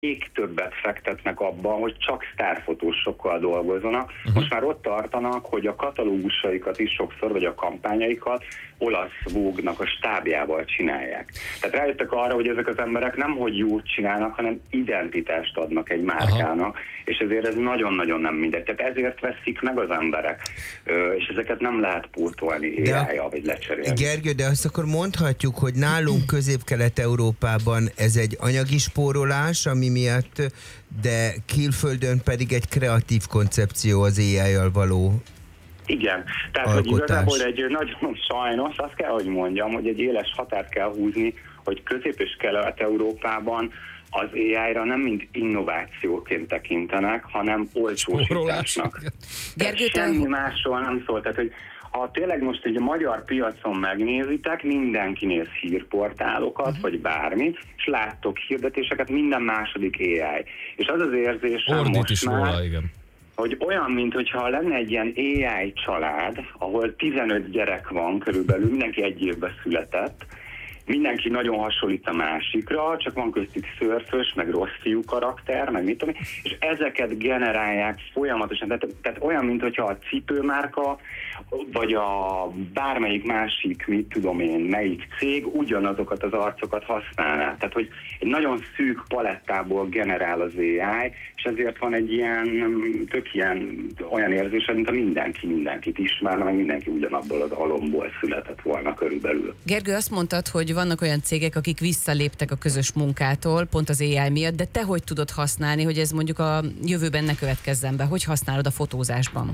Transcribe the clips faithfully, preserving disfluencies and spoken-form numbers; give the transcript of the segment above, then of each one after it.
még többet fektetnek abban, hogy csak sztárfotósokkal dolgozzanak. Uh-huh. Most már ott tartanak, hogy a katalógusaikat is sokszor, vagy a kampányaikat olasz Vogue-nak a stábjával csinálják. Tehát rájöttek arra, hogy ezek az emberek nem hogy jót csinálnak, hanem identitást adnak egy márkának, aha, és ezért ez nagyon-nagyon nem mindegy. Tehát ezért veszik meg az emberek, és ezeket nem lehet pótolni á í-jal, vagy lecserélni. Gergő, de azt akkor mondhatjuk, hogy nálunk Közép-Kelet-Európában ez egy anyagi spórolás, ami miatt, de külföldön pedig egy kreatív koncepció az á í-jal való. Igen, tehát hogy igazából egy nagyon sajnos, azt kell, hogy mondjam, hogy egy éles határt kell húzni, hogy Közép- és Kelet-Európában az á í-ra nem mind innovációként tekintenek, hanem olcsósításnak. Semmi másról nem szól. Tehát, hogy ha tényleg most egy a magyar piacon megnézitek, mindenki néz hírportálokat, uh-huh, vagy bármit, és láttok hirdetéseket, minden második á í. És az az érzésem Ordít most is már, róla, igen, hogy olyan, mintha lenne egy ilyen á í család, ahol tizenöt gyerek van körülbelül, mindenki egy évben született, mindenki nagyon hasonlít a másikra, csak van köztük szörfös, meg rossz fiú karakter, meg mit tudom, és ezeket generálják folyamatosan. Tehát, tehát olyan, mintha a cipőmárka, vagy a bármelyik másik, mit tudom én, melyik cég ugyanazokat az arcokat használná. Tehát, hogy egy nagyon szűk palettából generál az á í, és ezért van egy ilyen, tök ilyen olyan érzés, mint a mindenki mindenkit ismerne, meg mindenki ugyanabból az alomból született volna körülbelül. Gergő, azt mondtad, hogy vannak olyan cégek, akik visszaléptek a közös munkától, pont az á í miatt, de te hogy tudod használni, hogy ez mondjuk a jövőben ne következzen be? Hogy használod a fotózásban?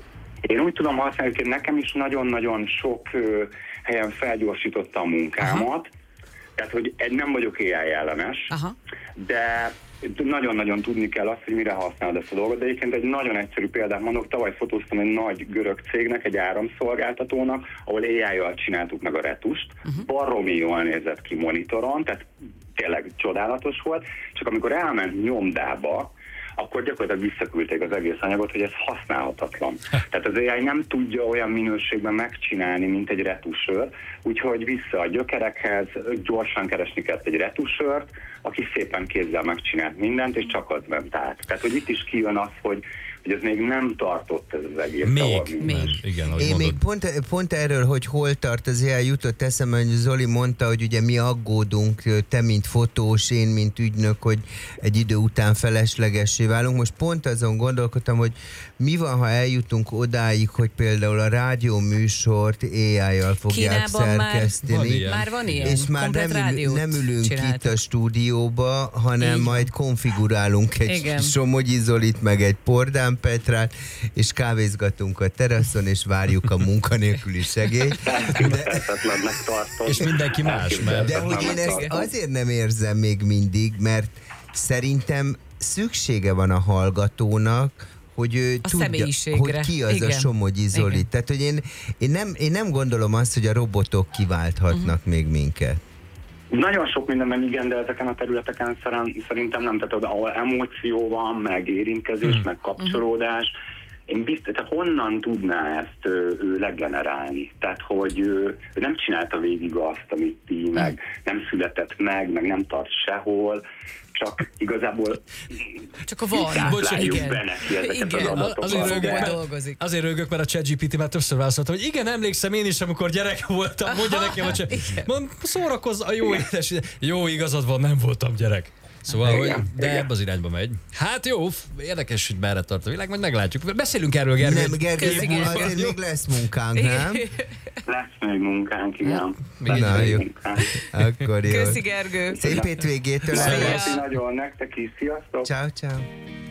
Én úgy tudom használni, hogy nekem is nagyon-nagyon sok ö, helyen felgyorsította a munkámat, aha, tehát hogy egy nem vagyok á í ellenes, aha, de nagyon-nagyon tudni kell azt, hogy mire használod ezt a dolgot, de egyébként egy nagyon egyszerű példát mondok, tavaly fotóztam egy nagy görög cégnek, egy áramszolgáltatónak, ahol á í-jal csináltuk meg a retust, uh-huh, baromi jól nézett ki monitoron, tehát tényleg csodálatos volt, csak amikor elment nyomdába, akkor gyakorlatilag visszaküldték az egész anyagot, hogy ez használhatatlan. Tehát az á í nem tudja olyan minőségben megcsinálni, mint egy retusőr, úgyhogy vissza a gyökerekhez, gyorsan keresni kell egy retusőrt, aki szépen kézzel megcsinált mindent, és csak az ment át. Tehát, hogy itt is kijön az, hogy hogy ez még nem tartott ez az egész. Még, még. Igen, én mondod. Még pont, pont erről, hogy hol tart az á í, jutott eszembe, hogy Zoli mondta, hogy ugye mi aggódunk, te mint fotós, én mint ügynök, hogy egy idő után feleslegessé válunk. Most pont azon gondolkodtam, hogy mi van, ha eljutunk odáig, hogy például a rádióműsort á í-jal fogják Kínában szerkeszteni. Már, már van ilyen. És már nem, ül, nem ülünk csináltak itt a stúdióba, hanem így majd konfigurálunk egy igen. Somogyi Zolit, meg egy Pordán Petrát, és kávézgatunk a teraszon, és várjuk a munkanélküli segélyt. De... és mindenki más. Mert... De hogy én ezt azért nem érzem még mindig, mert szerintem szüksége van a hallgatónak, hogy ő a tudja, hogy ki az igen. a Somogyi Zoli. Igen. Tehát, hogy én, én, nem, én nem gondolom azt, hogy a robotok kiválthatnak uh-huh. még minket. Nagyon sok mindenben igen, de ezeken a területeken szerintem nem, tehát ahol emóció van, meg érintkezés, mm. meg kapcsolódás, én biztos, tehát honnan tudná ezt ő, ő legenerálni? Tehát, hogy ő, ő nem csinálta végig azt, amit ti, mm. meg nem született meg, meg nem tart sehol, csak igazából csak a van, bocsánat, igen. be neki ezeket igen. az azért rögök, azért rögök, mert a ChatGPT már többször válaszolta, hogy igen, emlékszem én is, amikor gyerek voltam, aha, mondja nekem, hogy mond, szórakozz, a jó édes, jó igazad van, nem voltam gyerek. Szóval, hogy, de ebbe az irányba megy. Hát jó, érdekes, hogy merre tart a világ, majd meglátjuk. Beszélünk erről, Gergő. Nem, Gergő, azért még lesz munkánk, nem? Lesz még munkánk, igen. Na, jó. Akkor jó. Köszi, Gergő. Szép hétvégétől. Köszi nagyon, nektek is. Sziasztok. Ciao, ciao.